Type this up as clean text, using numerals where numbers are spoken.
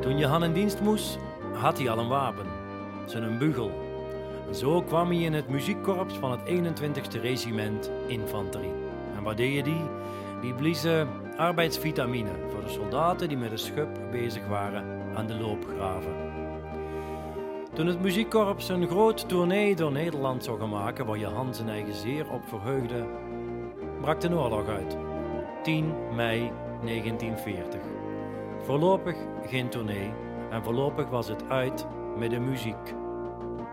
Toen Johan in dienst moest, had hij al een wapen, zijn bugel. En zo kwam hij in het muziekkorps van het 21e regiment infanterie. En wat deed je die? Die bliezen arbeidsvitamine voor de soldaten die met een schub bezig waren aan de loopgraven. Toen het muziekkorps een groot tournee door Nederland zou gaan maken, waar Johan zijn eigen zeer op verheugde, brak de oorlog uit. 10 mei 1940. Voorlopig geen tournee en voorlopig was het uit met de muziek.